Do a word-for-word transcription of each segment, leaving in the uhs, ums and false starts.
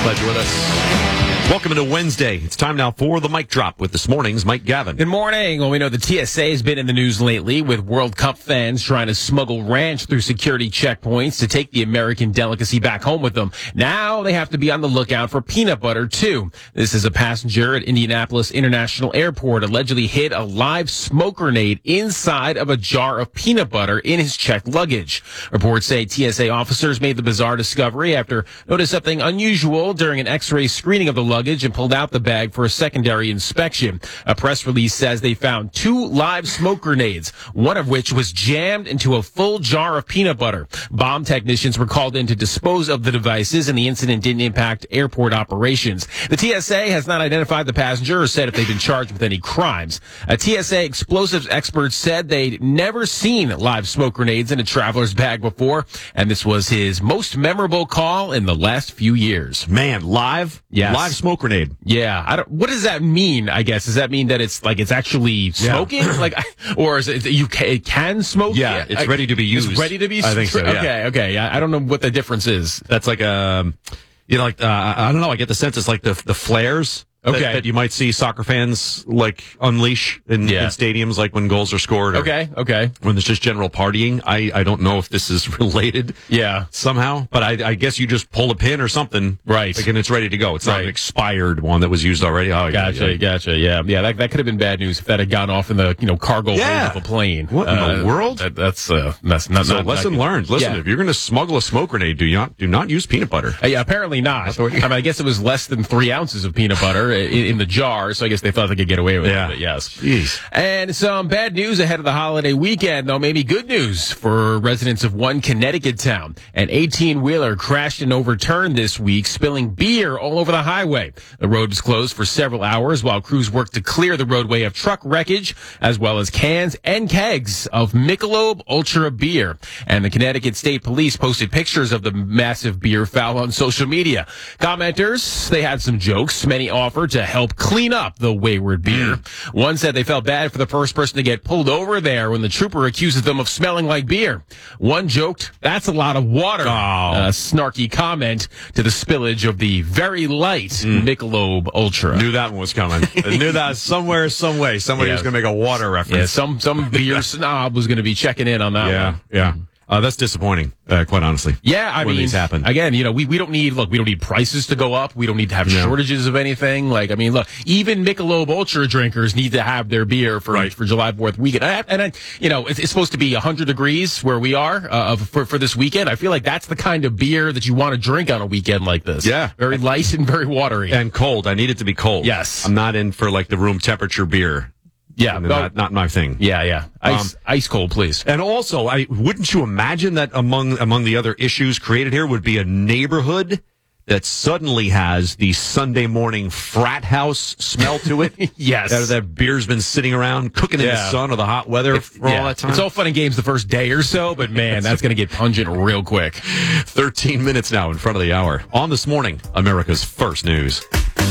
Glad you're with us. Welcome into Wednesday. It's time now for the Mic Drop with this morning's Mike Gavin. Good morning. Well, we know the T S A has been in the news lately with World Cup fans trying to smuggle ranch through security checkpoints to take the American delicacy back home with them. Now they have to be on the lookout for peanut butter, too. This is a passenger at Indianapolis International Airport allegedly hid a live smoke grenade inside of a jar of peanut butter in his checked luggage. Reports say T S A officers made the bizarre discovery after noticing something unusual during an X-ray screening of the luggage and pulled out the bag for a secondary inspection. A press release says they found two live smoke grenades, one of which was jammed into a full jar of peanut butter. Bomb technicians were called in to dispose of the devices, and the incident didn't impact airport operations. The T S A has not identified the passenger or said if they've been charged with any crimes. A T S A explosives expert said they'd never seen live smoke grenades in a traveler's bag before, and this was his most memorable call in the last few years. Man, live? Yes. Live smoke grenade. Yeah. I don't, what does that mean, I guess? Does that mean that it's like it's actually smoking? Yeah. Like, or is it you can, it can smoke? Yeah, yeah, it's I, ready to be used. It's ready to be I think so, yeah. Okay, okay. Yeah, I don't know what the difference is. That's like, um, you know, like, uh, I don't know. I get the sense it's like the, the flares. Okay. That, that you might see soccer fans like unleash in, yeah. in stadiums, like when goals are scored. Or okay, okay. When there's just general partying. I, I don't know if this is related. Yeah. Somehow, but I, I guess you just pull a pin or something. Right. Like, and it's ready to go. It's right. not an expired one that was used already. Oh, gotcha, yeah, gotcha. Yeah, yeah. That that could have been bad news if that had gone off in the you know cargo yeah. hold of a plane. What in uh, the world? That, that's uh, that's not. So not, lesson not learned. Listen, yeah. if you're going to smuggle a smoke grenade, do not do not use peanut butter. Uh, yeah, apparently not. I mean, I guess it was less than three ounces of peanut butter in, in the jar. So I guess they thought they could get away with yeah. it. Yes. Jeez. And some bad news ahead of the holiday weekend, though maybe good news for residents of one Connecticut town. An eighteen-wheeler crashed and overturned this week, spilling beer all over the highway. The road was closed for several hours while crews worked to clear the roadway of truck wreckage, as well as cans and kegs of Michelob Ultra beer. And the Connecticut State Police posted pictures of the massive beer foul on social media. Commenters, they had some jokes. Many offered to help clean up the wayward beer. One said they felt bad for the first person to get pulled over there when the trooper accuses them of smelling like beer. One joked, "That's a lot of water." Oh. A snarky comment to the spillage of the very light mm. Michelob Ultra. Knew that one was coming. I knew that somewhere, some way, somebody yeah. was going to make a water reference. Yeah, some some beer snob was going to be checking in on that yeah, one. Yeah, Uh, that's disappointing, uh, quite honestly. Yeah, I when mean, these happen. Again, you know, we, we don't need, look, we don't need prices to go up. We don't need to have no. shortages of anything. Like, I mean, look, even Michelob Ultra drinkers need to have their beer for, right. for July fourth weekend. And, I, and I, you know, it's, it's supposed to be one hundred degrees where we are uh, for, for this weekend. I feel like that's the kind of beer that you want to drink on a weekend like this. Yeah. Very light and very watery. And cold. I need it to be cold. Yes. I'm not in for, like, the room temperature beer. Yeah, no, not, not my thing. Yeah, yeah. Ice, um, ice cold, please. And also, I wouldn't you imagine that among among the other issues created here would be a neighborhood that suddenly has the Sunday morning frat house smell to it? Yes. That, that beer's been sitting around cooking yeah. in the sun or the hot weather if, for yeah. all that time. It's all fun and games the first day or so, but man, that's going to get pungent real quick. thirteen minutes now in front of the hour. On This Morning, America's First News.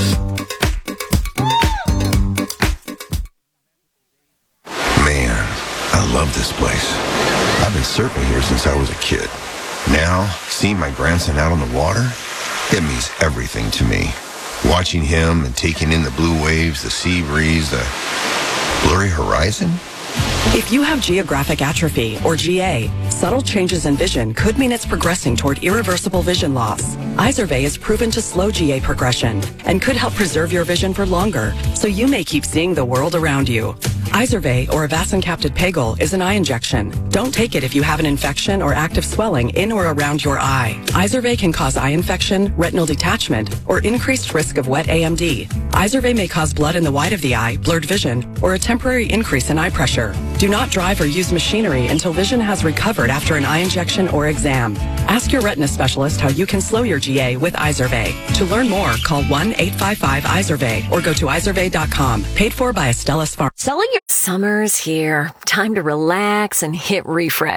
I love this place. I've been surfing here since I was a kid. Now, seeing my grandson out on the water, it means everything to me. Watching him and taking in the blue waves, the sea breeze, the blurry horizon. If you have geographic atrophy, or G A, subtle changes in vision could mean it's progressing toward irreversible vision loss. Izervay is proven to slow G A progression and could help preserve your vision for longer, so you may keep seeing the world around you. Izervay, or avacincaptad pegol, is an eye injection. Don't take it if you have an infection or active swelling in or around your eye. Izervay can cause eye infection, retinal detachment, or increased risk of wet A M D. Izervay may cause blood in the white of the eye, blurred vision, or a temporary increase in eye pressure. Do not drive or use machinery until vision has recovered after an eye injection or exam. Ask your retina specialist how you can slow your G A with Izervay. To learn more, call one eight five five Izervay or go to izervay dot com. Paid for by Astellas Farm. Selling your... Summer's here. Time to relax and hit refresh.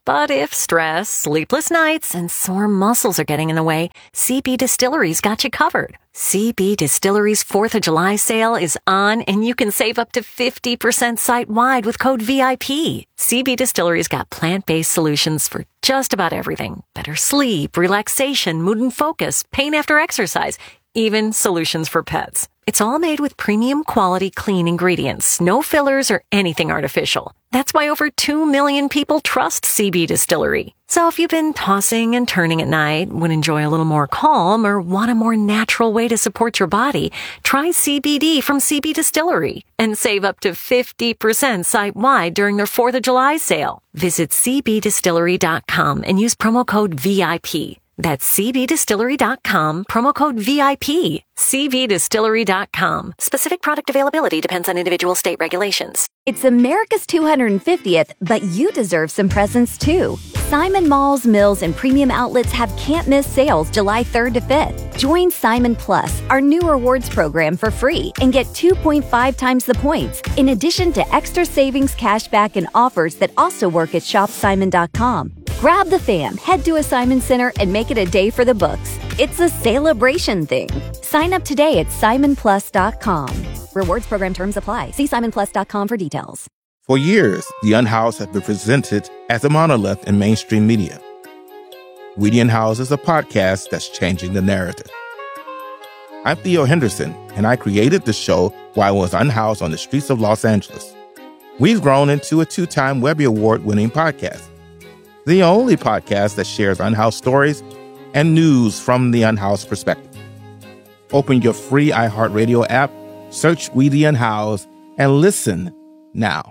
But if stress, sleepless nights, and sore muscles are getting in the way, C B Distillery's got you covered. C B Distillery's fourth of July sale is on, and you can save up to fifty percent site-wide with code V I P. C B Distillery's got plant-based solutions for just about everything. Better sleep, relaxation, mood and focus, pain after exercise, even solutions for pets. It's all made with premium quality clean ingredients, no fillers or anything artificial. That's why over two million people trust C B Distillery. So if you've been tossing and turning at night, would enjoy a little more calm, or want a more natural way to support your body, try C B D from C B Distillery and save up to fifty percent site-wide during their fourth of July sale. Visit C B distillery dot com and use promo code V I P. That's C B distillery dot com, promo code V I P. C B distillery dot com. Specific product availability depends on individual state regulations. It's America's two hundred fiftieth, but you deserve some presents too. Simon Malls, Mills, and premium outlets have can't-miss sales July third to fifth. Join Simon Plus, our new rewards program, for free and get two point five times the points, in addition to extra savings, cashback, and offers that also work at shop simon dot com. Grab the fam, head to a Simon Center, and make it a day for the books. It's a celebration thing. Sign up today at simon plus dot com. Rewards program terms apply. See simon plus dot com for details. For years, The Unhoused has been presented as a monolith in mainstream media. We the Unhoused is a podcast that's changing the narrative. I'm Theo Henderson, and I created the show while I was unhoused on the streets of Los Angeles. We've grown into a two-time Webby Award-winning podcast. The only podcast that shares unhoused stories and news from the unhoused perspective. Open your free iHeartRadio app, search We the Unhoused, and listen now.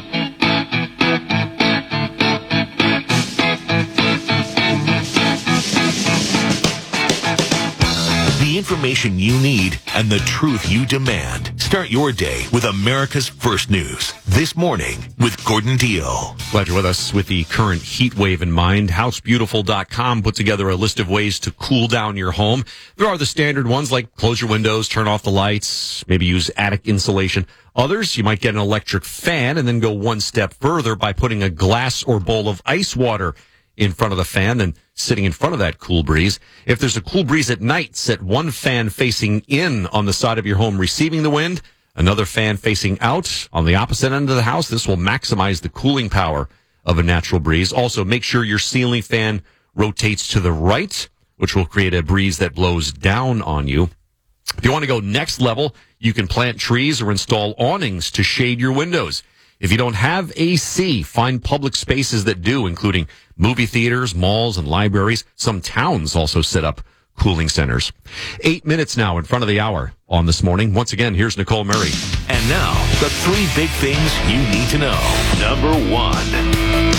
The information you need and the truth you demand. Start your day with America's First News. This morning with Gordon Deal. Glad you're with us with the current heat wave in mind. house beautiful dot com put together a list of ways to cool down your home. There are the standard ones like close your windows, turn off the lights, maybe use attic insulation. Others, you might get an electric fan and then go one step further by putting a glass or bowl of ice water in front of the fan and sitting in front of that cool breeze. If there's a cool breeze at night, set one fan facing in on the side of your home receiving the wind, another fan facing out on the opposite end of the house. This will maximize the cooling power of a natural breeze. Also, make sure your ceiling fan rotates to the right, which will create a breeze that blows down on you. If you want to go next level, you can plant trees or install awnings to shade your windows. If you don't have A C, find public spaces that do, including movie theaters, malls, and libraries. Some towns also set up cooling centers. Eight minutes now in front of the hour on This Morning. Once again, here's Nicole Murray. And now, the three big things you need to know. Number one.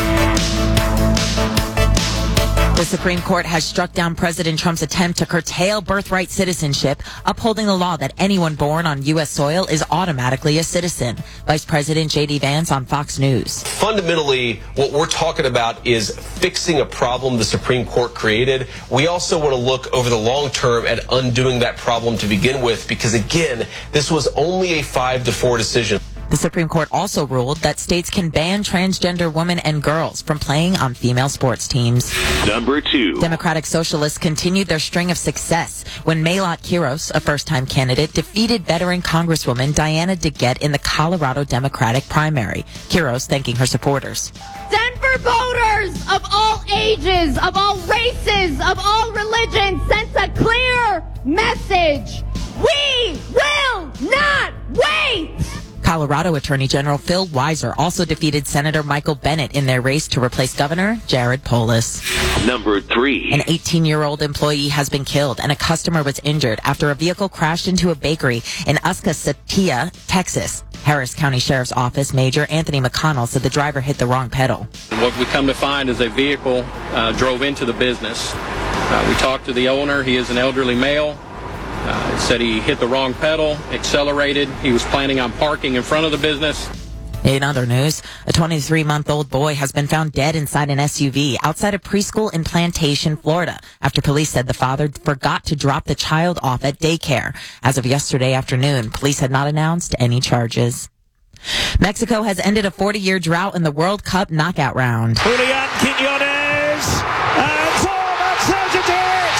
The Supreme Court has struck down President Trump's attempt to curtail birthright citizenship, upholding the law that anyone born on U S soil is automatically a citizen. Vice President J D Vance on Fox News. Fundamentally, what we're talking about is fixing a problem the Supreme Court created. We also want to look over the long term at undoing that problem to begin with, because again, this was only a five to four decision. The Supreme Court also ruled that states can ban transgender women and girls from playing on female sports teams. Number two. Democratic Socialists continued their string of success when Maylot Quiros, a first-time candidate, defeated veteran Congresswoman Diana DeGette in the Colorado Democratic primary. Quiros thanking her supporters. Denver voters of all ages, of all races, of all religions sent a clear message. We will not wait! Colorado Attorney General Phil Weiser also defeated Senator Michael Bennet in their race to replace Governor Jared Polis. Number three. An eighteen-year-old employee has been killed and a customer was injured after a vehicle crashed into a bakery in Atascocita, Texas. Harris County Sheriff's Office Major Anthony McConnell said the driver hit the wrong pedal. What we come to find is a vehicle uh, drove into the business. Uh, we talked to the owner. He is an elderly male. Uh, it said he hit the wrong pedal, accelerated. He was planning on parking in front of the business. In other news, a twenty-three-month-old boy has been found dead inside an S U V outside a preschool in Plantation, Florida, after police said the father forgot to drop the child off at daycare. As of yesterday afternoon, police had not announced any charges. Mexico has ended a forty-year drought in the World Cup knockout round. Julian Quiñones, and oh, that's how to do it!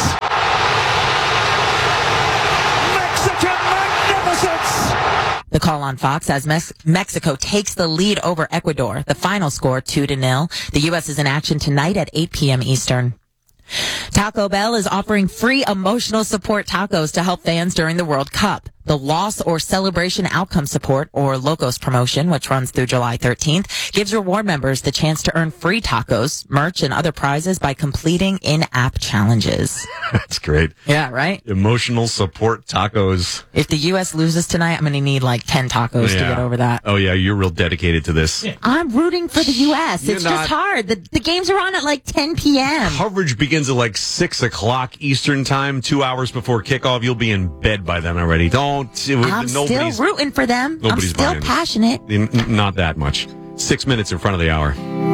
Mexican magnificence! The call on Fox as Mex- Mexico takes the lead over Ecuador. The final score two to nil. The U S is in action tonight at eight p.m. Eastern. Taco Bell is offering free emotional support tacos to help fans during the World Cup. The Loss or Celebration Outcome Support, or LOCOS promotion, which runs through July thirteenth, gives reward members the chance to earn free tacos, merch, and other prizes by completing in-app challenges. That's great. Yeah, right? Emotional support tacos. If the U S loses tonight, I'm going to need like ten tacos Yeah. to get over that. Oh, yeah, you're real dedicated to this. I'm rooting for the U S. You're It's not. just hard. The, the games are on at like ten p.m. Coverage begins at like six o'clock Eastern time, two hours before kickoff. You'll be in bed by then already. Don't. It, I'm still nobody's, rooting for them. I'm nobody's still buying this. passionate. N- n- Not that much. Six minutes in front of the hour.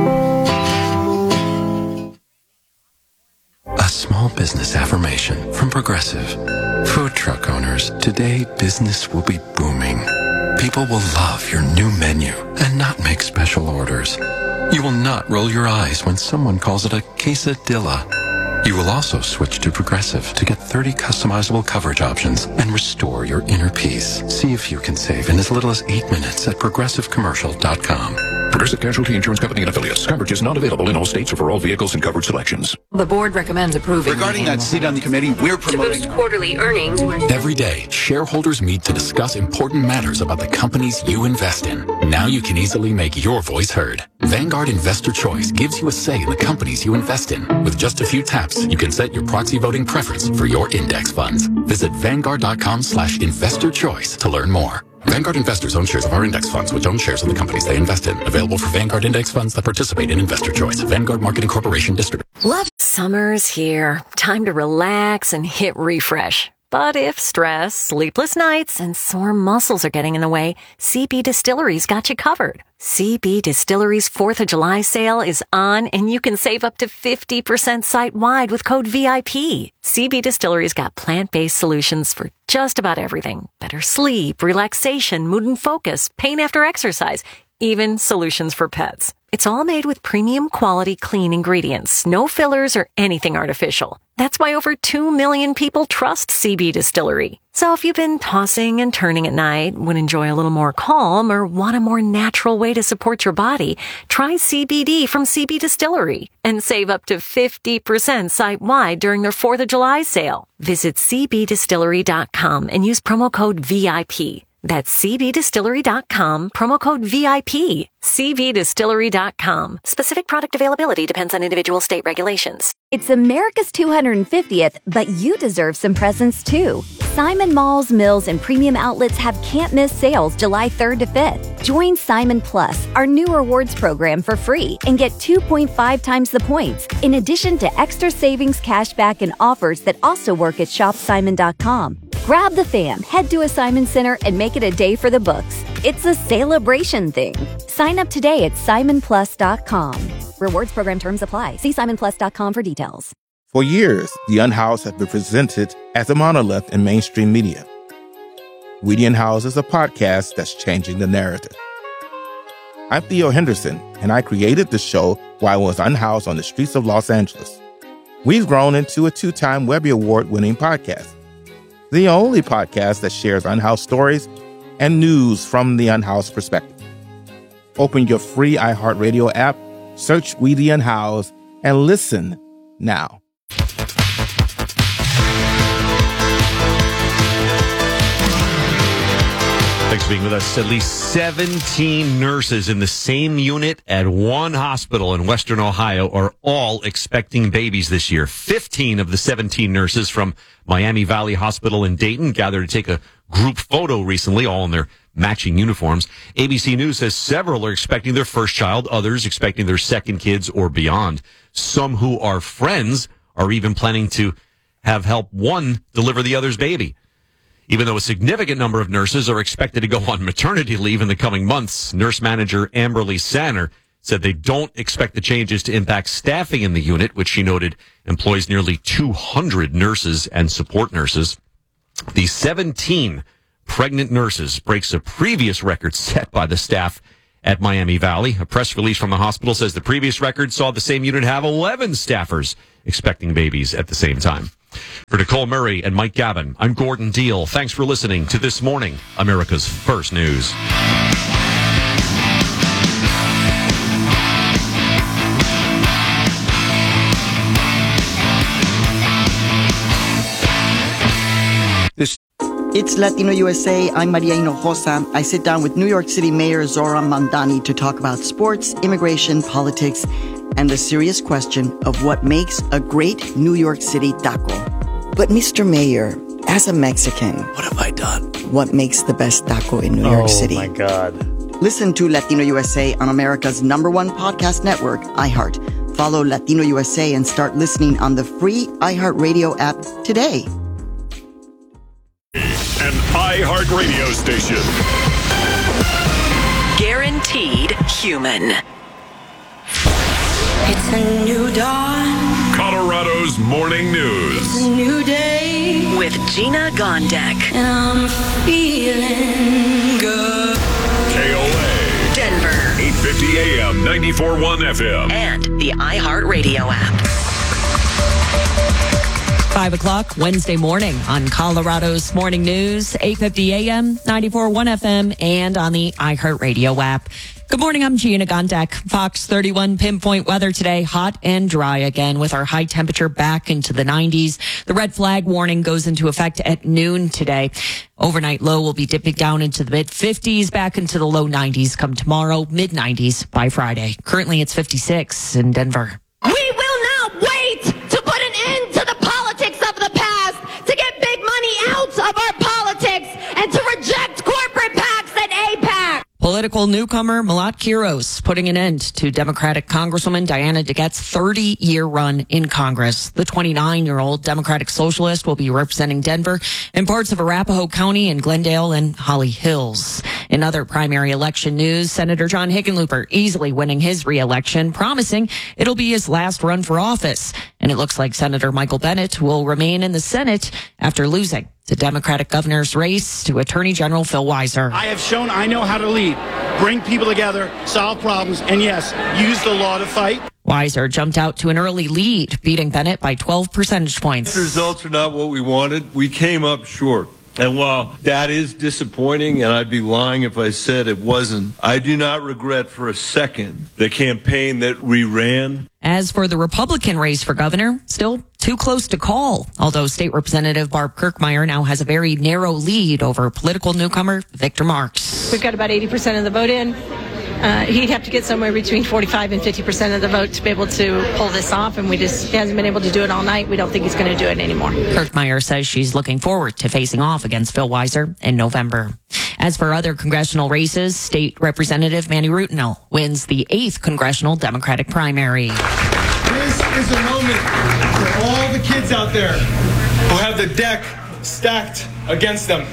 A small business affirmation from Progressive. Food truck owners, today business will be booming. People will love your new menu and not make special orders. You will not roll your eyes when someone calls it a quesadilla. You will also switch to Progressive to get thirty customizable coverage options and restore your inner peace. See if you can save in as little as eight minutes at progressive commercial dot com. Progressive Casualty Insurance Company and affiliates. Coverage is not available in all states or for all vehicles and coverage selections. The board recommends approving. Regarding that seat on the committee, we're promoting. To boost quarterly earnings. Every day, shareholders meet to discuss important matters about the companies you invest in. Now you can easily make your voice heard. Vanguard Investor Choice gives you a say in the companies you invest in. With just a few taps, you can set your proxy voting preference for your index funds. Visit vanguard.com slash investor choice to learn more. Vanguard investors own shares of our index funds, which own shares of the companies they invest in. Available for Vanguard index funds that participate in Investor Choice. Vanguard Marketing Corporation Distributor. Love summer's here. Time to relax and hit refresh. But if stress, sleepless nights, and sore muscles are getting in the way, C B Distillery's got you covered. C B Distillery's fourth of July sale is on, and you can save up to fifty percent site-wide with code V I P. C B Distillery's got plant-based solutions for just about everything. Better sleep, relaxation, mood and focus, pain after exercise, even solutions for pets. It's all made with premium quality clean ingredients, no fillers or anything artificial. That's why over two million people trust C B Distillery. So if you've been tossing and turning at night, would enjoy a little more calm, or want a more natural way to support your body, try C B D from C B Distillery and save up to fifty percent site-wide during their fourth of July sale. Visit c b distillery dot com and use promo code V I P. That's c b distillery dot com, promo code V I P. c b distillery dot com. Specific product availability depends on individual state regulations. It's America's two hundred fiftieth, but you deserve some presents too. Simon Malls, Mills, and Premium Outlets have can't-miss sales July third to fifth. Join Simon Plus, our new rewards program, for free and get two point five times the points, in addition to extra savings, cashback, and offers that also work at shop simon dot com. Grab the fam, head to a Simon Center, and make it a day for the books. It's a celebration thing. Sign up today at simon plus dot com. Rewards program terms apply. See simon plus dot com for details. For years, The Unhoused have been presented as a monolith in mainstream media. We the Unhoused is a podcast that's changing the narrative. I'm Theo Henderson, and I created the show while I was unhoused on the streets of Los Angeles. We've grown into a two-time Webby Award-winning podcast, the only podcast that shares unhoused stories and news from the unhoused perspective. Open your free iHeartRadio app, search We the Unhoused, and listen now. Thanks for being with us. At least seventeen nurses in the same unit at one hospital in Western Ohio are all expecting babies this year. fifteen of the seventeen nurses from Miami Valley Hospital in Dayton gathered to take a group photo recently, all in their matching uniforms. A B C News says several are expecting their first child, others expecting their second kids or beyond. Some who are friends are even planning to have help one deliver the other's baby. Even though a significant number of nurses are expected to go on maternity leave in the coming months, nurse manager Amberly Sanner said they don't expect the changes to impact staffing in the unit, which she noted employs nearly two hundred nurses and support nurses. The seventeen pregnant nurses breaks a previous record set by the staff at Miami Valley. A press release from the hospital says the previous record saw the same unit have eleven staffers expecting babies at the same time. For Nicole Murray and Mike Gavin, I'm Gordon Deal. Thanks for listening to This Morning, America's First News. It's Latino U S A. I'm Maria Hinojosa. I sit down with New York City Mayor Zohran Mamdani to talk about sports, immigration, politics, and the serious question of what makes a great New York City taco. But Mister Mayor, as a Mexican, what have I done? What makes the best taco in New York City? Oh, my God. Listen to Latino U S A on America's number one podcast network, iHeart. Follow Latino U S A and start listening on the free iHeartRadio app today. An iHeart radio station. Guaranteed human. It's a new dawn. Colorado's morning news. It's a new day. With Gina Gondek. And I'm feeling good. K O A. Denver. eight fifty A M, ninety-four point one F M. And the iHeart Radio app. Five o'clock Wednesday morning on Colorado's Morning News, eight fifty A M, ninety-four point one F M, and on the iHeartRadio app. Good morning, I'm Gina Gondek. Fox thirty-one pinpoint weather today, hot and dry again with our high temperature back into the nineties. The red flag warning goes into effect at noon today. Overnight low will be dipping down into the mid fifties, back into the low nineties come tomorrow, mid nineties by Friday. Currently it's fifty-six in Denver. We will not wait to put an end to the politics of the past, to get big money out of our politics, and to reject corporate PACs and AIPAC. Political newcomer Malat Quiros putting an end to Democratic Congresswoman Diana DeGette's thirty-year run in Congress. The twenty-nine-year-old Democratic Socialist will be representing Denver and parts of Arapahoe County and Glendale and Holly Hills. In other primary election news, Senator John Hickenlooper easily winning his re-election, promising it'll be his last run for office. And it looks like Senator Michael Bennet will remain in the Senate after losing the Democratic governor's race to Attorney General Phil Weiser. I have shown I know how to lead, bring people together, solve problems, and yes, use the law to fight. Weiser jumped out to an early lead, beating Bennett by twelve percentage points. The results are not what we wanted. We came up short. And while that is disappointing, and I'd be lying if I said it wasn't, I do not regret for a second the campaign that we ran. As for the Republican race for governor, still too close to call, although State Representative Barb Kirkmeyer now has a very narrow lead over political newcomer Victor Marks. We've got about eighty percent of the vote in. Uh, he'd have to get somewhere between forty-five and fifty percent of the vote to be able to pull this off, and we just he hasn't been able to do it all night. We don't think he's going to do it anymore. Kirkmeyer says she's looking forward to facing off against Phil Weiser in November. As for other congressional races, State Representative Manny Rutinel wins the eighth Congressional Democratic primary. This is a moment for all the kids out there who have the deck stacked against them.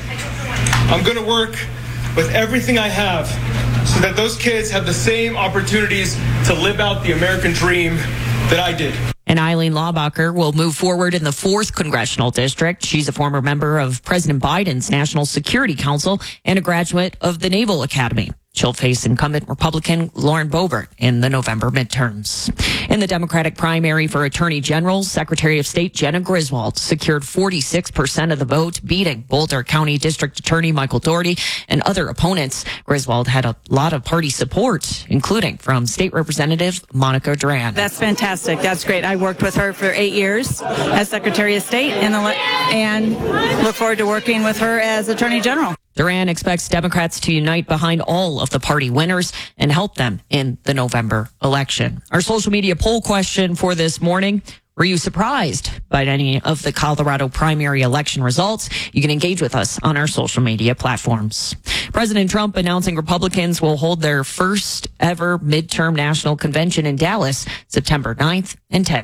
I'm going to work with everything I have so that those kids have the same opportunities to live out the American dream that I did. And Eileen Laubacher will move forward in the fourth congressional district. She's a former member of President Biden's National Security Council and a graduate of the Naval Academy. She'll face incumbent Republican Lauren Boebert in the November midterms. In the Democratic primary for Attorney General, Secretary of State Jenna Griswold secured forty-six percent of the vote, beating Boulder County District Attorney Michael Doherty and other opponents. Griswold had a lot of party support, including from State Representative Monica Duran. That's fantastic. That's great. I worked with her for eight years as Secretary of State and, and look forward to working with her as Attorney General. Duran expects Democrats to unite behind all of the party winners and help them in the November election. Our social media poll question for this morning: were you surprised by any of the Colorado primary election results? You can engage with us on our social media platforms. President Trump announcing Republicans will hold their first ever midterm national convention in Dallas, September ninth and tenth.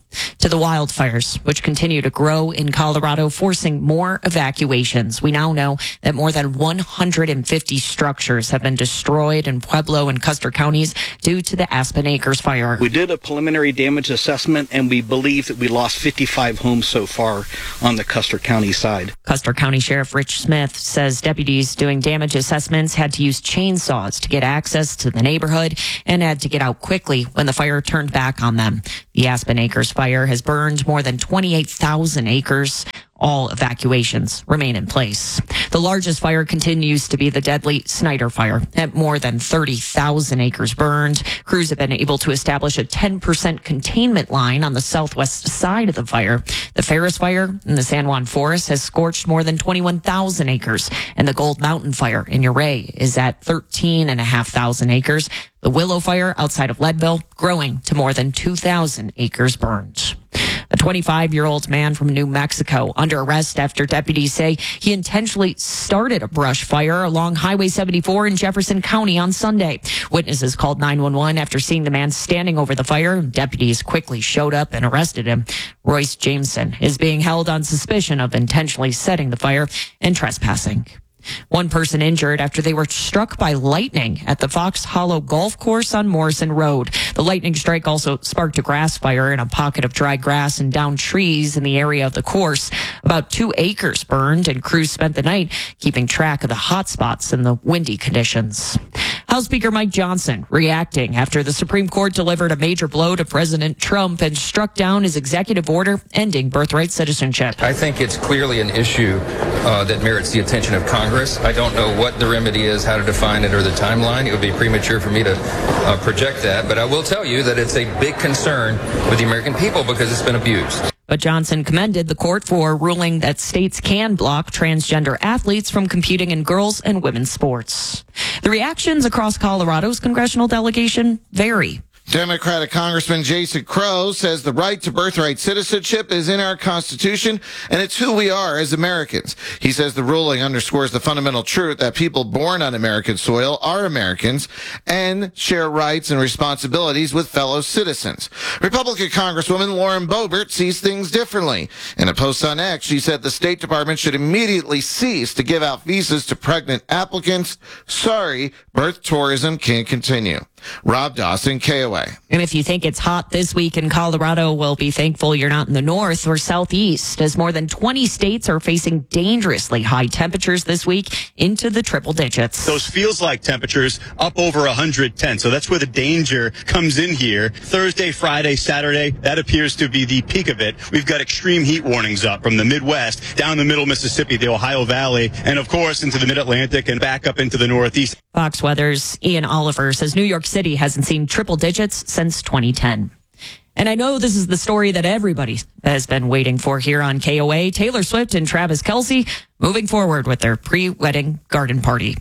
To the wildfires, which continue to grow in Colorado, forcing more evacuations. We now know that more than one hundred fifty structures have been destroyed in Pueblo and Custer counties due to the Aspen Acres fire. We did a preliminary damage assessment, and we believe that we lost fifty-five homes so far on the Custer County side. Custer County Sheriff Rich Smith says deputies doing damage assessments had to use chainsaws to get access to the neighborhood and had to get out quickly when the fire turned back on them. The Aspen Acres fire has burned more than twenty-eight thousand acres. All evacuations remain in place. The largest fire continues to be the deadly Snyder Fire. At more than thirty thousand acres burned, crews have been able to establish a ten percent containment line on the southwest side of the fire. The Ferris Fire in the San Juan Forest has scorched more than twenty-one thousand acres, and the Gold Mountain Fire in Uray is at thirteen thousand five hundred acres. The Willow Fire outside of Leadville growing to more than two thousand acres burned. A twenty-five-year-old man from New Mexico under arrest after deputies say he intentionally started a brush fire along Highway seventy-four in Jefferson County on Sunday. Witnesses called nine one one after seeing the man standing over the fire. Deputies quickly showed up and arrested him. Royce Jameson is being held on suspicion of intentionally setting the fire and trespassing. One person injured after they were struck by lightning at the Fox Hollow Golf Course on Morrison Road. The lightning strike also sparked a grass fire in a pocket of dry grass and downed trees in the area of the course. About two acres burned, and crews spent the night keeping track of the hot spots and the windy conditions. House Speaker Mike Johnson reacting after the Supreme Court delivered a major blow to President Trump and struck down his executive order ending birthright citizenship. I think it's clearly an issue uh, that merits the attention of Congress. I don't know what the remedy is, how to define it, or the timeline. It would be premature for me to uh, project that, but I will tell you that it's a big concern with the American people because it's been abused. But Johnson commended the court for ruling that states can block transgender athletes from competing in girls' and women's sports. The reactions across Colorado's congressional delegation vary. Democratic Congressman Jason Crow says the right to birthright citizenship is in our Constitution, and it's who we are as Americans. He says the ruling underscores the fundamental truth that people born on American soil are Americans and share rights and responsibilities with fellow citizens. Republican Congresswoman Lauren Boebert sees things differently. In a post on X, she said the State Department should immediately cease to give out visas to pregnant applicants. Sorry, birth tourism can't continue. Rob Dawson, K O A. And if you think it's hot this week in Colorado, well, be thankful you're not in the north or southeast, as more than twenty states are facing dangerously high temperatures this week into the triple digits. Those feels like temperatures up over one hundred ten. So that's where the danger comes in here. Thursday, Friday, Saturday, that appears to be the peak of it. We've got extreme heat warnings up from the Midwest down the middle Mississippi, the Ohio Valley, and of course into the mid-Atlantic and back up into the Northeast. Fox Weather's Ian Oliver says New York City hasn't seen triple digits since twenty ten. And I know this is the story that everybody has been waiting for here on K O A. Taylor Swift and Travis Kelce moving forward with their pre-wedding garden party.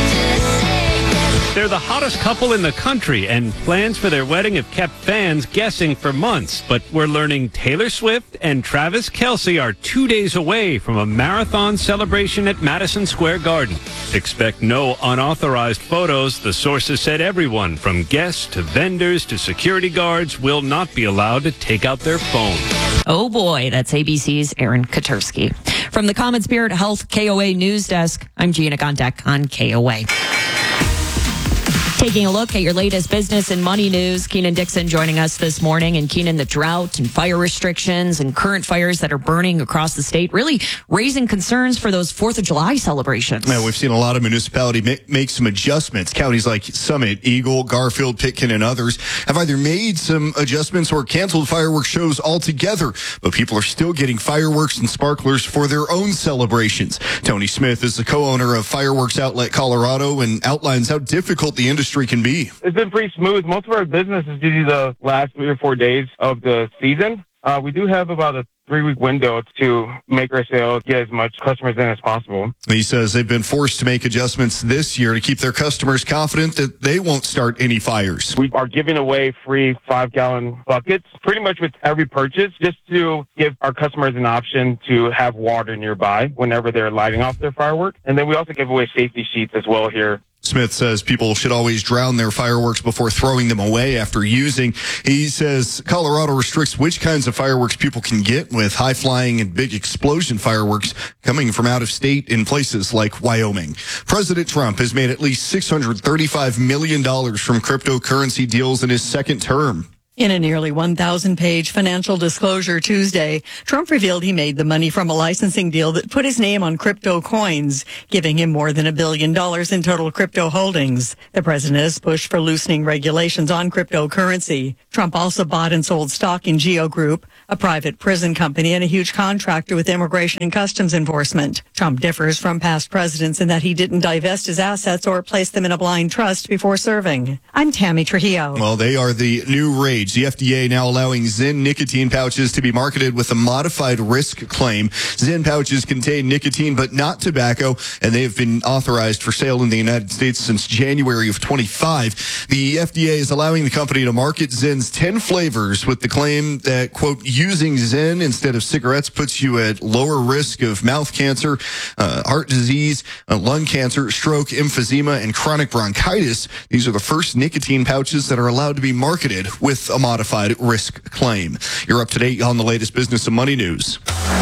They're the hottest couple in the country, and plans for their wedding have kept fans guessing for months. But we're learning Taylor Swift and Travis Kelce are two days away from a marathon celebration at Madison Square Garden. Expect no unauthorized photos. The sources said everyone, from guests to vendors to security guards, will not be allowed to take out their phone. Oh boy, that's A B C's Aaron Katursky. From the Common Spirit Health K O A News Desk, I'm Gina Gondek on K O A. Taking a look at your latest business and money news, Keenan Dixon joining us this morning. And Keenan, the drought and fire restrictions and current fires that are burning across the state really raising concerns for those fourth of July celebrations. Man, we've seen a lot of municipalities make, make some adjustments. Counties like Summit, Eagle, Garfield, Pitkin, and others have either made some adjustments or canceled fireworks shows altogether. But people are still getting fireworks and sparklers for their own celebrations. Tony Smith is the co-owner of Fireworks Outlet Colorado and outlines how difficult the industry can be. It's been pretty smooth. Most of our business is due to the last three or four days of the season. Uh, we do have about a three-week window to make our sales, get as much customers in as possible. He says they've been forced to make adjustments this year to keep their customers confident that they won't start any fires. We are giving away free five-gallon buckets pretty much with every purchase, just to give our customers an option to have water nearby whenever they're lighting off their fireworks. And then we also give away safety sheets as well here. Smith says people should always drown their fireworks before throwing them away after using. He says Colorado restricts which kinds of fireworks people can get, with high-flying and big explosion fireworks coming from out of state in places like Wyoming. President Trump has made at least six hundred thirty-five million dollars from cryptocurrency deals in his second term. In a nearly one thousand page financial disclosure Tuesday, Trump revealed he made the money from a licensing deal that put his name on crypto coins, giving him more than a billion dollars in total crypto holdings. The president has pushed for loosening regulations on cryptocurrency. Trump also bought and sold stock in Geo Group, a private prison company and a huge contractor with Immigration and Customs Enforcement. Trump differs from past presidents in that he didn't divest his assets or place them in a blind trust before serving. I'm Tammy Trujillo. Well, they are the new rage. The F D A now allowing Zyn nicotine pouches to be marketed with a modified risk claim. Zyn pouches contain nicotine but not tobacco, and they have been authorized for sale in the United States since January of twenty-five. The F D A is allowing the company to market Zyn's ten flavors with the claim that, quote, using Zyn instead of cigarettes puts you at lower risk of mouth cancer, uh, heart disease, uh, lung cancer, stroke, emphysema, and chronic bronchitis. These are the first nicotine pouches that are allowed to be marketed with a modified risk claim. You're up to date on the latest business and money news.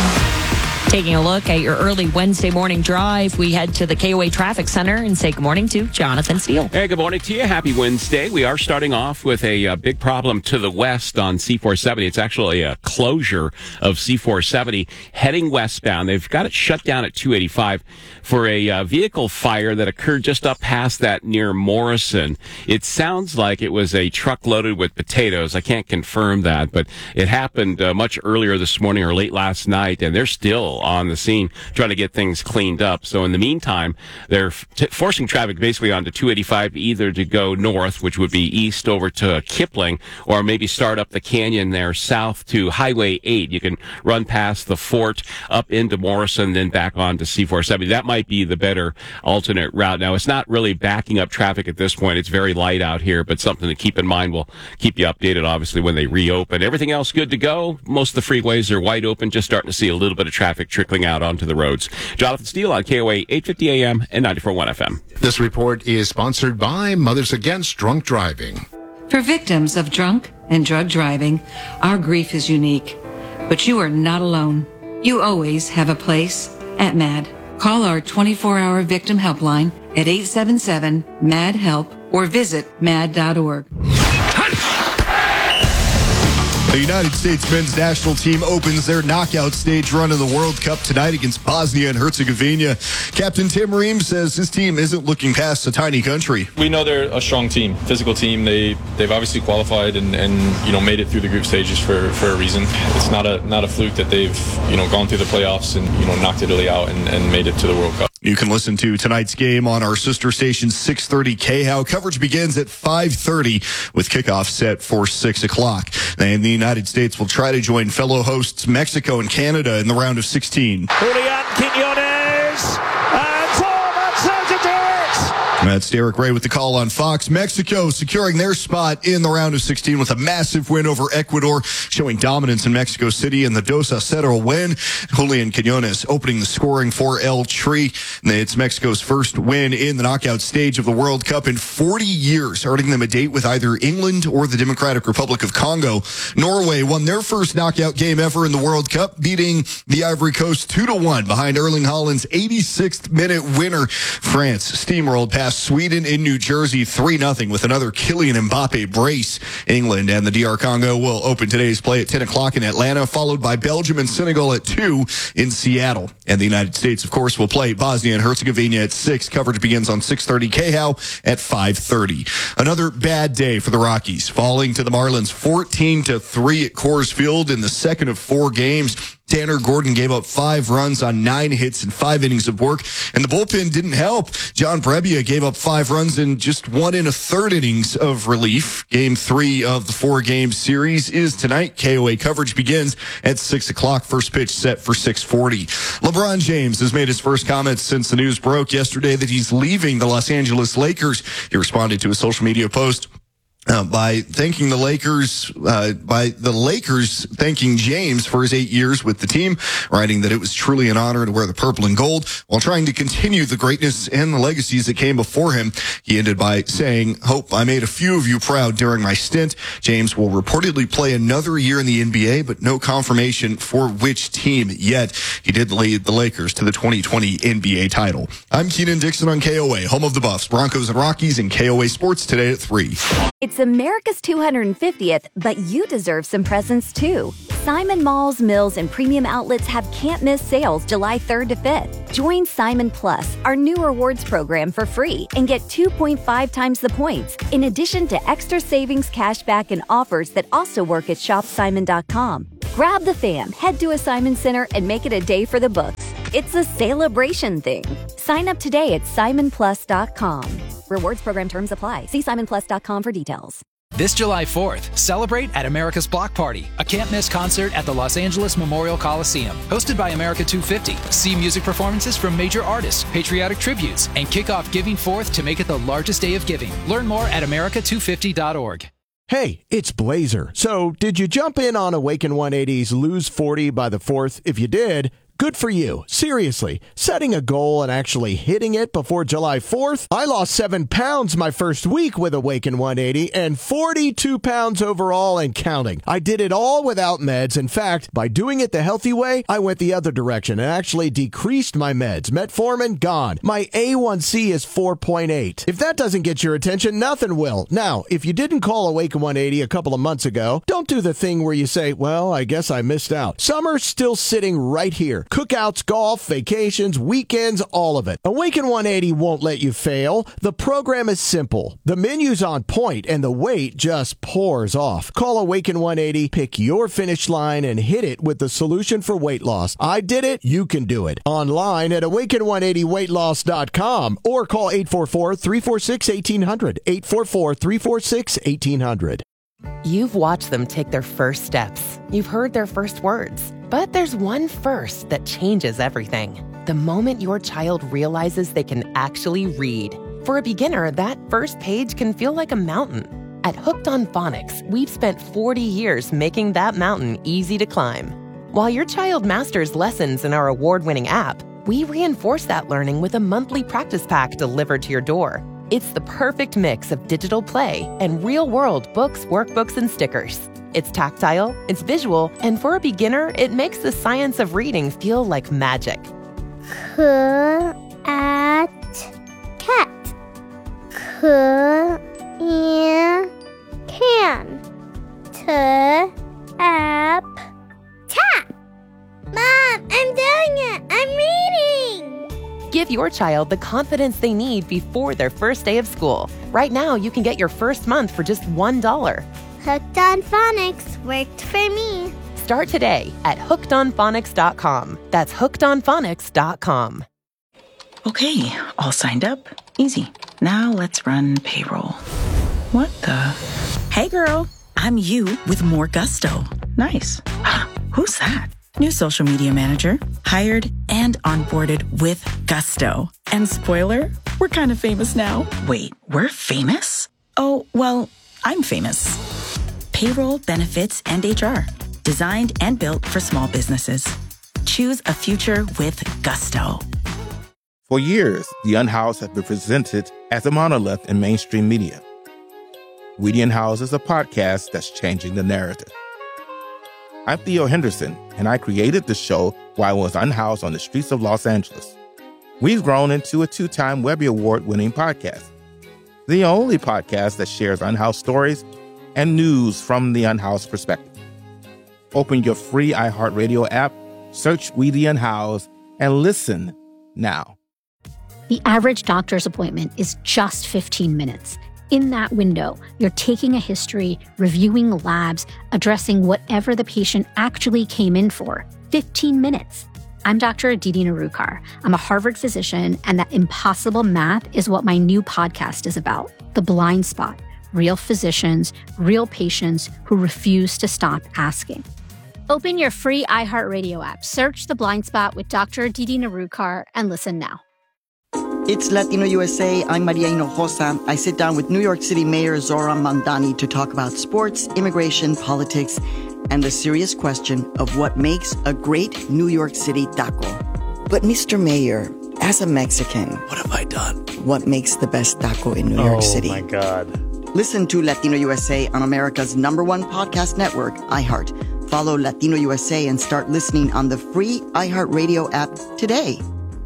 Taking a look at your early Wednesday morning drive, we head to the K O A Traffic Center and say good morning to Jonathan Steele. Hey, good morning to you. Happy Wednesday. We are starting off with a, a big problem to the west on C four seventy. It's actually a closure of C four seventy heading westbound. They've got it shut down at two eighty-five for a uh, vehicle fire that occurred just up past that near Morrison. It sounds like it was a truck loaded with potatoes. I can't confirm that, but it happened uh, much earlier this morning or late last night, and they're still on the scene trying to get things cleaned up. So in the meantime, they're t- forcing traffic basically onto two eighty-five either to go north, which would be east over to Kipling, or maybe start up the canyon there south to Highway eight. You can run past the fort up into Morrison, then back on to C four seventy. That might be the better alternate route. Now, it's not really backing up traffic at this point. It's very light out here, but something to keep in mind. We'll keep you updated, obviously, when they reopen. Everything else good to go. Most of the freeways are wide open, just starting to see a little bit of traffic trickling out onto the roads. Jonathan Steele on K O A eight fifty A M and ninety-four point one F M. This report is sponsored by Mothers Against Drunk Driving. For victims of drunk and drug driving, our grief is unique. But you are not alone. You always have a place at MAD. Call our twenty-four hour victim helpline at eight seven seven, M A D, HELP or visit mad dot org. The United States men's national team opens their knockout stage run in the World Cup tonight against Bosnia and Herzegovina. Captain Tim Ream says his team isn't looking past a tiny country. We know they're a strong team, physical team. They they've obviously qualified and, and you know made it through the group stages for, for a reason. It's not a not a fluke that they've you know gone through the playoffs and you know knocked Italy out and, and made it to the World Cup. You can listen to tonight's game on our sister station six thirty K H O W. Coverage begins at five thirty with kickoff set for six o'clock. And the United States will try to join fellow hosts Mexico and Canada in the round of sixteen. Julian Quiñones and Tom Sergio. That's Derek Ray with the call on Fox. Mexico securing their spot in the round of sixteen with a massive win over Ecuador, showing dominance in Mexico City in the dos a cero win. Julian Quiñones opening the scoring for El Tri. It's Mexico's first win in the knockout stage of the World Cup in forty years, earning them a date with either England or the Democratic Republic of Congo. Norway won their first knockout game ever in the World Cup, beating the Ivory Coast two to one behind Erling Haaland's eighty-sixth minute winner. France steamrolled past Sweden in New Jersey three nothing with another Kylian Mbappe brace. England and the D R Congo will open today's play at ten o'clock in Atlanta, followed by Belgium and Senegal at two in Seattle. And the United States, of course, will play Bosnia and Herzegovina at six. Coverage begins on six thirty K H O W at five thirty. Another bad day for the Rockies, falling to the Marlins fourteen to three at Coors Field in the second of four games. Tanner Gordon gave up five runs on nine hits and five innings of work, and the bullpen didn't help. John Brebbia gave up five runs in just one and a third innings of relief. Game three of the four-game series is tonight. K O A coverage begins at six o'clock. First pitch set for six forty. LeBron James has made his first comments since the news broke yesterday that he's leaving the Los Angeles Lakers. He responded to a social media post. Uh, by thanking the Lakers, uh, by the Lakers thanking James for his eight years with the team, writing that it was truly an honor to wear the purple and gold while trying to continue the greatness and the legacies that came before him. He ended by saying, "Hope I made a few of you proud during my stint." James will reportedly play another year in the N B A, but no confirmation for which team yet. He did lead the Lakers to the twenty twenty N B A title. I'm Keenan Dixon on K O A, home of the Buffs, Broncos, and Rockies, and K O A Sports today at three. It's America's two hundred fiftieth, but you deserve some presents too. Simon Malls, Mills, and Premium Outlets have can't-miss sales July third to fifth. Join Simon Plus, our new rewards program, for free and get two point five times the points, in addition to extra savings, cashback, and offers that also work at shop simon dot com. Grab the fam, head to a Simon Center, and make it a day for the books. It's a celebration thing. Sign up today at simon plus dot com. Rewards program terms apply. See simon plus dot com for details. This July fourth, celebrate at America's Block Party, a can't-miss concert at the Los Angeles Memorial Coliseum. Hosted by America two fifty, see music performances from major artists, patriotic tributes, and kick off Giving Fourth to make it the largest day of giving. Learn more at america two fifty dot org. Hey, it's Blazer. So, did you jump in on Awaken one eighty's Lose forty by the fourth? If you did, good for you. Seriously, setting a goal and actually hitting it before July fourth? I lost seven pounds my first week with Awaken one eighty and forty-two pounds overall and counting. I did it all without meds. In fact, by doing it the healthy way, I went the other direction and actually decreased my meds. Metformin, gone. My A one C is four point eight. If that doesn't get your attention, nothing will. Now, if you didn't call Awaken one eighty a couple of months ago, don't do the thing where you say, well, I guess I missed out. Summer's still sitting right here. Cookouts, golf, vacations, weekends, all of it. Awaken one eighty won't let you fail. The program is simple. The menu's on point and the weight just pours off. Call Awaken one eighty, pick your finish line, and hit it with the solution for weight loss. I did it. You can do it. Online at awaken one eighty weight loss dot com or call eight four four, three four six, one eight hundred. eight four four, three four six, one eight hundred. You've watched them take their first steps. You've heard their first words. But there's one first that changes everything. The moment your child realizes they can actually read. For a beginner, that first page can feel like a mountain. At Hooked on Phonics, we've spent forty years making that mountain easy to climb. While your child masters lessons in our award-winning app, we reinforce that learning with a monthly practice pack delivered to your door. It's the perfect mix of digital play and real-world books, workbooks, and stickers. It's tactile, it's visual, and for a beginner, it makes the science of reading feel like magic. C at cat. C in can. T app tap. Mom, I'm doing it. I'm reading. Give your child the confidence they need before their first day of school. Right now, you can get your first month for just one dollar. Hooked on Phonics worked for me. Start today at hooked on phonics dot com. That's hooked on phonics dot com. Okay, all signed up. Easy. Now let's run payroll. What the? Hey girl, I'm you with more gusto. Nice. Who's that? New social media manager, hired and onboarded with gusto. And spoiler, we're kind of famous now. Wait, we're famous? Oh, well, I'm famous. Payroll, benefits, and H R. Designed and built for small businesses. Choose a future with gusto. For years, The Unhoused has been presented as a monolith in mainstream media. We The Unhoused is a podcast that's changing the narrative. I'm Theo Henderson, and I created the show while I was unhoused on the streets of Los Angeles. We've grown into a two-time Webby Award-winning podcast. The only podcast that shares unhoused stories and news from the unhoused perspective. Open your free iHeartRadio app, search We The Unhoused, and listen now. The average doctor's appointment is just fifteen minutes. In that window, you're taking a history, reviewing labs, addressing whatever the patient actually came in for. fifteen minutes. I'm Doctor Aditi Narukar. I'm a Harvard physician, and that impossible math is what my new podcast is about. The Blind Spot. Real physicians, real patients who refuse to stop asking. Open your free iHeartRadio app, search The Blind Spot with Doctor Aditi Narukar, and listen now. It's Latino U S A. I'm Maria Hinojosa. I sit down with New York City Mayor Zohran Mamdani to talk about sports, immigration, politics, and the serious question of what makes a great New York City taco. But Mister Mayor, as a Mexican, what have I done? What makes the best taco in New oh, York City? Oh, my God. Listen to Latino U S A on America's number one podcast network, iHeart. Follow Latino U S A and start listening on the free iHeartRadio app today.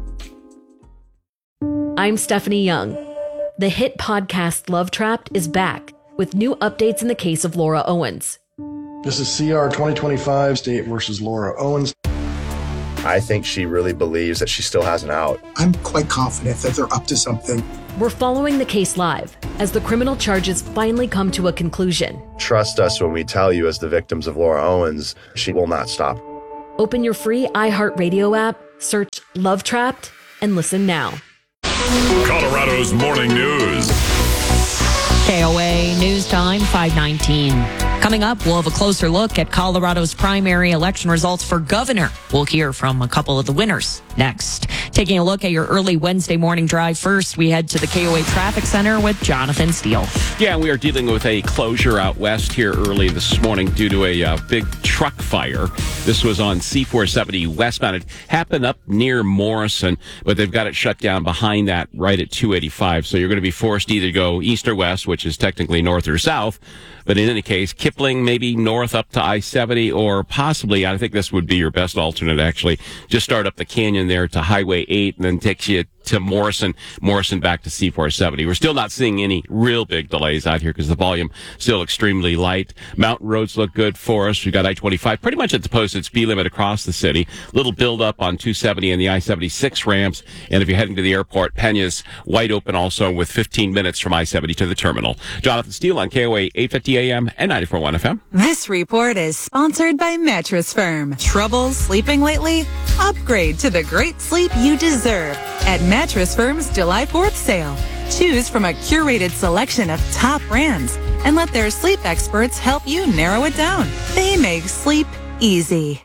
I'm Stephanie Young. The hit podcast Love Trapped is back with new updates in the case of Laura Owens. This is C R twenty twenty-five, State versus Laura Owens. I think she really believes that she still has an out. I'm quite confident that they're up to something. We're following the case live as the criminal charges finally come to a conclusion. Trust us when we tell you, as the victims of Laura Owens, she will not stop. Open your free iHeartRadio app, search Love Trapped, and listen now. Colorado's Morning News. K O A News Time, five nineteen. Coming up, we'll have a closer look at Colorado's primary election results for governor. We'll hear from a couple of the winners next. Taking a look at your early Wednesday morning drive first, we head to the K O A Traffic Center with Jonathan Steele. Yeah, we are dealing with a closure out west here early this morning due to a uh, big truck fire. This was on C four seventy westbound. It happened up near Morrison, but they've got it shut down behind that right at two eighty-five. So you're going to be forced to either go east or west, which is technically north or south. But in any case, Kipling, maybe north up to I seventy, or possibly, I think this would be your best alternate, actually. Just start up the canyon there to Highway eight and then takes you to Morrison, Morrison back to C four seventy. We're still not seeing any real big delays out here because the volume still extremely light. Mountain roads look good for us. We've got I twenty-five pretty much at the posted speed limit across the city. Little build up on two seventy and the I seventy-six ramps. And if you're heading to the airport, Pena's wide open also with fifteen minutes from I seventy to the terminal. Jonathan Steele on K O A eight fifty A M and ninety-four point one F M. This report is sponsored by Mattress Firm. Trouble sleeping lately? Upgrade to the great sleep you deserve at Mattress Firm's July fourth sale. Choose from a curated selection of top brands and let their sleep experts help you narrow it down. They make sleep easy.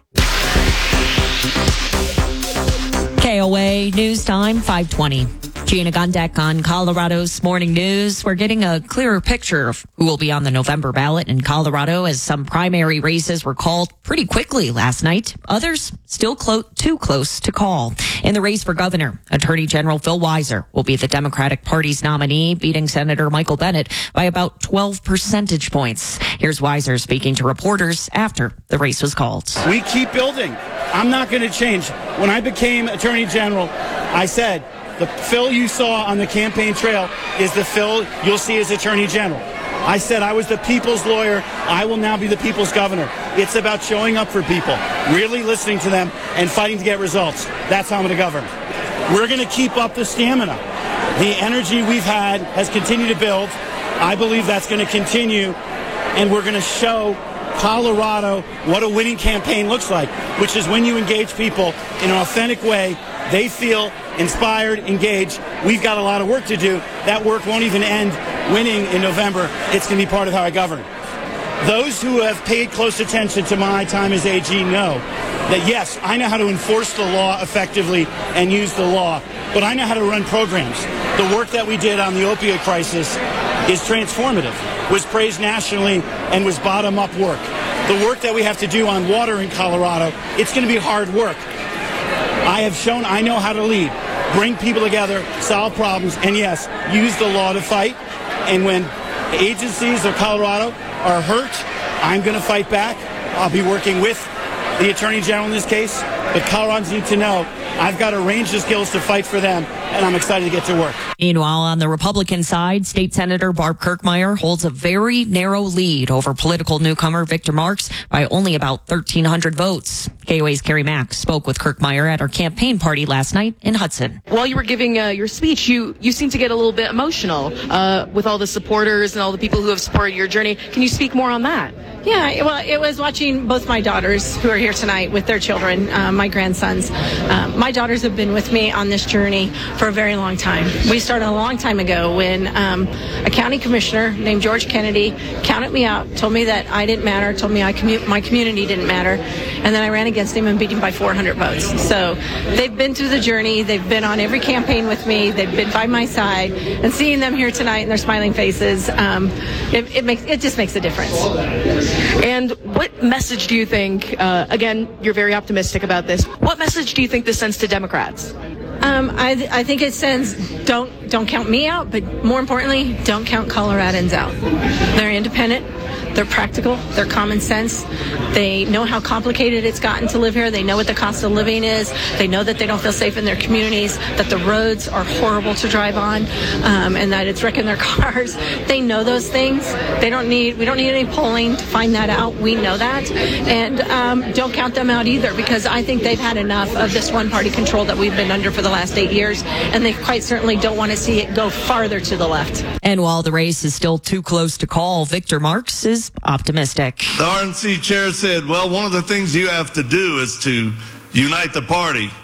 K O A News Time, five twenty. Gina Gundek on Colorado's Morning News. We're getting a clearer picture of who will be on the November ballot in Colorado as some primary races were called pretty quickly last night. Others still clo- too close to call. In the race for governor, Attorney General Phil Weiser will be the Democratic Party's nominee, beating Senator Michael Bennet by about twelve percentage points. Here's Weiser speaking to reporters after the race was called. We keep building. I'm not going to change. When I became Attorney General, I said, the Phil you saw on the campaign trail is the Phil you'll see as Attorney General. I said I was the people's lawyer. I will now be the people's governor. It's about showing up for people, really listening to them, and fighting to get results. That's how I'm going to govern. We're going to keep up the stamina. The energy we've had has continued to build. I believe that's going to continue, and we're going to show Colorado what a winning campaign looks like, which is when you engage people in an authentic way, they feel inspired, engaged. We've got a lot of work to do. That work won't even end winning in November. It's going to be part of how I govern. Those who have paid close attention to my time as A G know that, yes, I know how to enforce the law effectively and use the law, but I know how to run programs. The work that we did on the opioid crisis is transformative, was praised nationally, and was bottom-up work. The work that we have to do on water in Colorado, it's going to be hard work. I have shown I know how to lead, bring people together, solve problems, and yes, use the law to fight. And when agencies of Colorado are hurt, I'm going to fight back. I'll be working with the Attorney General in this case, but Coloradans need to know I've got a range of skills to fight for them, and I'm excited to get to work. Meanwhile, on the Republican side, State Senator Barb Kirkmeyer holds a very narrow lead over political newcomer Victor Marx by only about thirteen hundred votes. K O A's Carrie Mack spoke with Kirkmeyer at her campaign party last night in Hudson. While you were giving uh, your speech, you, you seemed to get a little bit emotional uh, with all the supporters and all the people who have supported your journey. Can you speak more on that? Yeah, well, it was watching both my daughters who are here tonight with their children, uh, my grandsons. Um, my daughters have been with me on this journey for a very long time. We started a long time ago when um, a county commissioner named George Kennedy counted me out, told me that I didn't matter, told me I commu- my community didn't matter, and then I ran against him and beat him by four hundred votes. So they've been through the journey. They've been on every campaign with me. They've been by my side, and seeing them here tonight and their smiling faces, um, it, it makes it just makes a difference. And what message do you think, uh, again, you're very optimistic about this, what message do you think this sends to Democrats? Um, I, th- I think it sends, don't don't count me out, but more importantly, don't count Coloradans out. They're independent. They're practical. They're common sense. They know how complicated it's gotten to live here. They know what the cost of living is. They know that they don't feel safe in their communities, that the roads are horrible to drive on, um, and that it's wrecking their cars. They know those things. They don't need, we don't need any polling to find that out. We know that. And um, don't count them out either, because I think they've had enough of this one-party control that we've been under for the last eight years, and they quite certainly don't want to see it go farther to the left. And while the race is still too close to call, Victor Marx is optimistic. The R N C chair said, well, one of the things you have to do is to unite the party.